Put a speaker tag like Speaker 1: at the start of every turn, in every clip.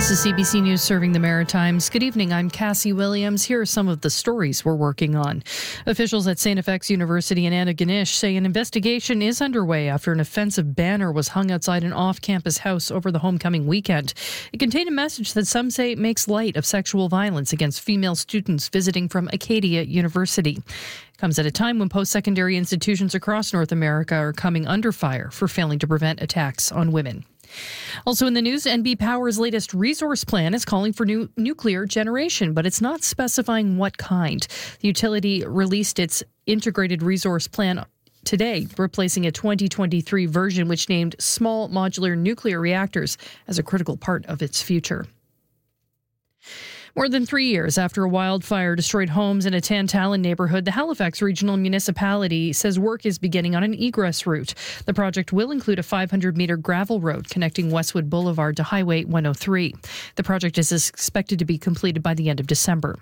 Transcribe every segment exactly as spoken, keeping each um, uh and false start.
Speaker 1: This is C B C News serving the Maritimes. Good evening, I'm Cassie Williams. Here are some of the stories we're working on. Officials at Saint F X University in Antigonish say an investigation is underway after an offensive banner was hung outside an off-campus house over the homecoming weekend. It contained a message that some say makes light of sexual violence against female students visiting from Acadia University. It comes at a time when post-secondary institutions across North America are coming under fire for failing to prevent attacks on women. Also in the news, N B Power's latest resource plan is calling for new nuclear generation, but it's not specifying what kind. The utility released its integrated resource plan today, replacing a twenty twenty-three version which named small modular nuclear reactors as a critical part of its future. More than three years after a wildfire destroyed homes in a Tantallon neighborhood, the Halifax Regional Municipality says work is beginning on an egress route. The project will include a five hundred metre gravel road connecting Westwood Boulevard to Highway one oh three. The project is expected to be completed by the end of December.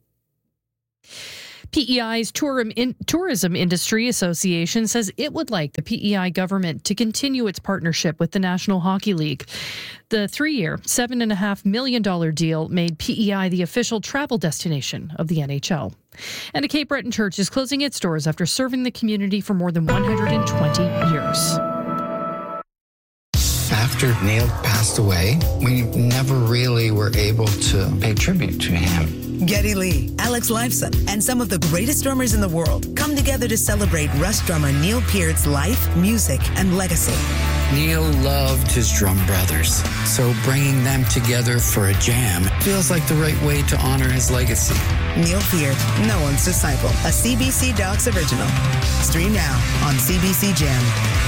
Speaker 1: P E I's Tourism, in, Tourism Industry Association says it would like the P E I government to continue its partnership with the National Hockey League. The three-year, seven point five million dollars deal made P E I the official travel destination of the N H L. And a Cape Breton church is closing its doors after serving the community for more than one hundred twenty years.
Speaker 2: After Neil passed away, we never really were able to pay tribute to him.
Speaker 3: Geddy Lee, Alex Lifeson, and some of the greatest drummers in the world come together to celebrate Rush drummer Neil Peart's life, music, and legacy.
Speaker 2: Neil loved his drum brothers, so bringing them together for a jam feels like the right way to honor his legacy.
Speaker 3: Neil Peart, no one's disciple, a C B C Docs original. Stream now on C B C Gem.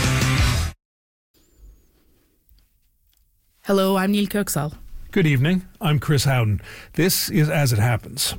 Speaker 4: Hello, I'm Neil Kirksall.
Speaker 5: Good evening, I'm Chris Howden. This is As It Happens.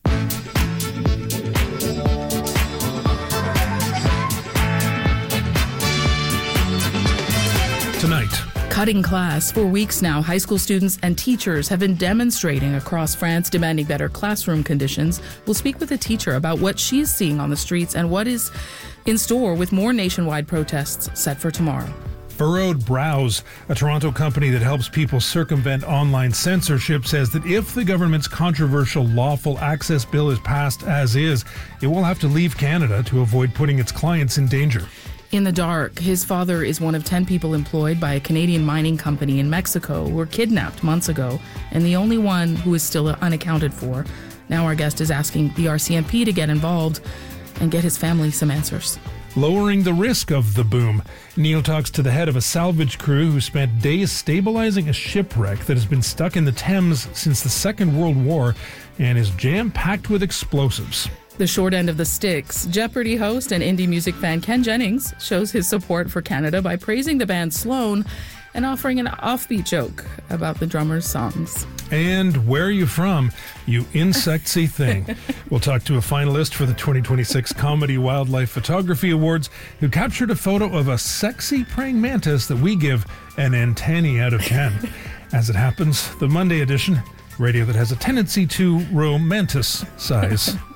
Speaker 5: Tonight.
Speaker 4: Cutting class. For weeks now, high school students and teachers have been demonstrating across France, demanding better classroom conditions. We'll speak with a teacher about what she's seeing on the streets and what is in store with more nationwide protests set for tomorrow.
Speaker 5: Furrowed Brows, a Toronto company that helps people circumvent online censorship, says that if the government's controversial lawful access bill is passed as is, it will have to leave Canada to avoid putting its clients in danger.
Speaker 4: In the dark, his father is one of ten people employed by a Canadian mining company in Mexico who were kidnapped months ago, and the only one who is still unaccounted for. Now our guest is asking the R C M P to get involved and get his family some answers.
Speaker 5: Lowering the risk of the boom. Neil talks to the head of a salvage crew who spent days stabilizing a shipwreck that has been stuck in the Thames since the Second World War and is jam-packed with explosives.
Speaker 4: The short end of the sticks. Jeopardy host and indie music fan Ken Jennings shows his support for Canada by praising the band Sloan and offering an offbeat joke about the drummer's songs.
Speaker 5: And where are you from, you insectsy thing? We'll talk to a finalist for the twenty twenty-six Comedy Wildlife Photography Awards who captured a photo of a sexy praying mantis that we give an antennae out of ten. As it happens, the Monday edition, radio that has a tendency to romanticize.